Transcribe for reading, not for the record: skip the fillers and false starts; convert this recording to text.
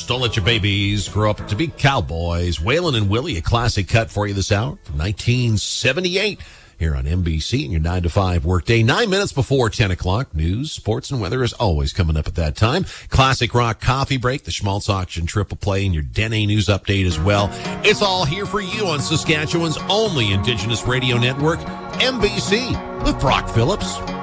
Phillips. Don't let your babies grow up to be cowboys. Waylon and Willie, a classic cut for you this hour from 1978 here on NBC in your 9 to 5 workday. 9 minutes before 10 o'clock. News, sports, and weather is always coming up at that time. Classic rock coffee break, the Schmaltz Auction triple play, and your Dene News update as well. It's all here for you on Saskatchewan's only Indigenous radio network, NBC, with Brock Phillips.